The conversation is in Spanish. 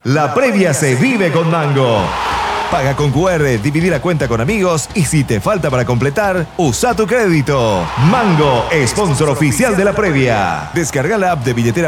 La previa se vive con Mango. Paga con QR, dividir la cuenta con amigos y si te falta para completar, usa tu crédito. Mango, sponsor oficial de la previa. Descarga la app de billetera